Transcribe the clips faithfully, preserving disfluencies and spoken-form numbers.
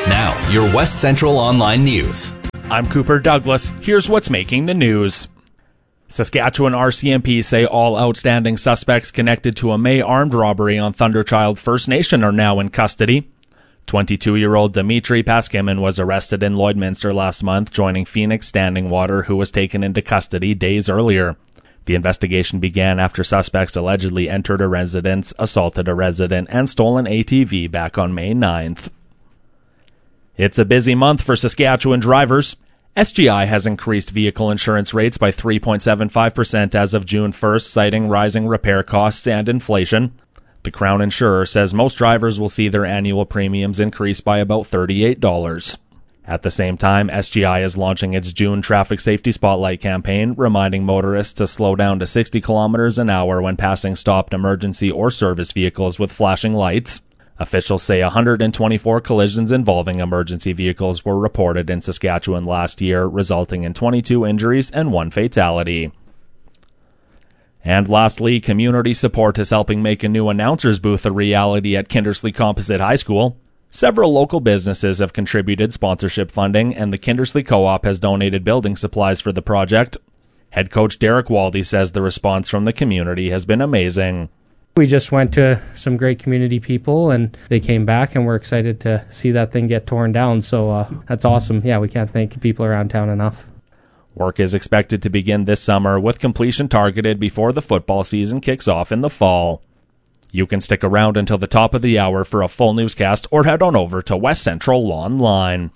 Now, your West Central Online News. I'm Cooper Douglas. Here's what's making the news. Saskatchewan R C M P say all outstanding suspects connected to a May armed robbery on Thunderchild First Nation are now in custody. twenty-two-year-old Dimitri Paskimin was arrested in Lloydminster last month, joining Phoenix Standing Water, who was taken into custody days earlier. The investigation began after suspects allegedly entered a residence, assaulted a resident, and stole an A T V back on May ninth. It's a busy month for Saskatchewan drivers. S G I has increased vehicle insurance rates by three point seven five percent as of June first, citing rising repair costs and inflation. The Crown Insurer says most drivers will see their annual premiums increase by about thirty-eight dollars. At the same time, S G I is launching its June Traffic Safety Spotlight campaign, reminding motorists to slow down to sixty kilometers an hour when passing stopped emergency or service vehicles with flashing lights. Officials say one hundred twenty-four collisions involving emergency vehicles were reported in Saskatchewan last year, resulting in twenty-two injuries and one fatality. And lastly, community support is helping make a new announcer's booth a reality at Kindersley Composite High School. Several local businesses have contributed sponsorship funding, and the Kindersley Co-op has donated building supplies for the project. Head coach Derek Waldy says the response from the community has been amazing. We just went to some great community people, and they came back, and we're excited to see that thing get torn down. So uh, that's awesome. Yeah, we can't thank people around town enough. Work is expected to begin this summer, with completion targeted before the football season kicks off in the fall. You can stick around until the top of the hour for a full newscast, or head on over to West Central Online.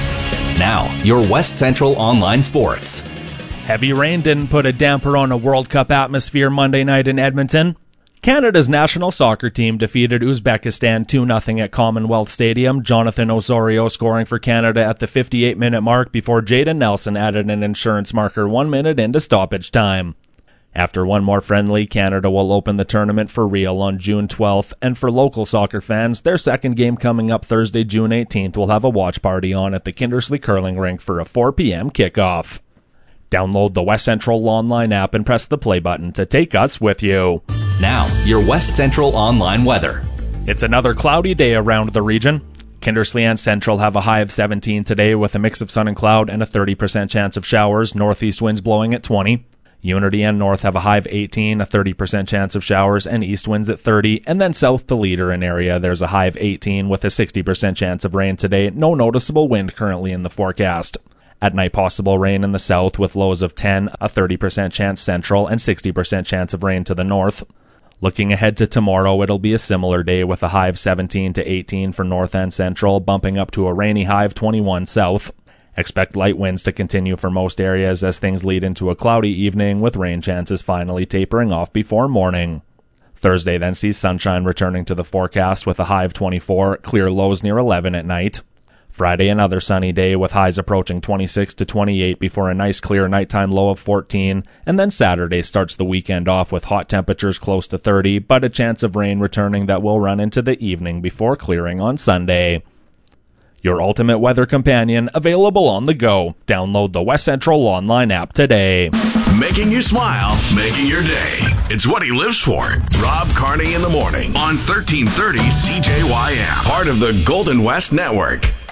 Now, your West Central Online Sports. Heavy rain didn't put a damper on a World Cup atmosphere Monday night in Edmonton. Canada's national soccer team defeated Uzbekistan two nothing at Commonwealth Stadium, Jonathan Osorio scoring for Canada at the fifty-eight minute mark before Jayden Nelson added an insurance marker one minute into stoppage time. After one more friendly, Canada will open the tournament for real on June twelfth, and for local soccer fans, their second game coming up Thursday, June eighteenth will have a watch party on at the Kindersley Curling Rink for a four p.m. kickoff. Download the West Central Online app and press the play button to take us with you. Now, your West Central Online weather. It's another cloudy day around the region. Kindersley and Central have a high of seventeen today with a mix of sun and cloud and a thirty percent chance of showers, northeast winds blowing at twenty. Unity and North have a high of eighteen, a thirty percent chance of showers, and east winds at thirty. And then south to Leader and area, there's a high of eighteen with a sixty percent chance of rain today. No noticeable wind currently in the forecast. At night, possible rain in the south with lows of ten, a thirty percent chance central, and sixty percent chance of rain to the north. Looking ahead to tomorrow, it'll be a similar day with a high of seventeen to eighteen for north and central, bumping up to a rainy high of twenty-one south. Expect light winds to continue for most areas as things lead into a cloudy evening, with rain chances finally tapering off before morning. Thursday then sees sunshine returning to the forecast with a high of twenty-four, clear lows near eleven at night. Friday, another sunny day with highs approaching twenty-six to twenty-eight before a nice clear nighttime low of fourteen. And then Saturday starts the weekend off with hot temperatures close to thirty, but a chance of rain returning that will run into the evening before clearing on Sunday. Your ultimate weather companion, available on the go. Download the West Central Online app today. Making you smile, making your day. It's what he lives for. Rob Carney in the morning on thirteen thirty C J Y M, part of the Golden West Network.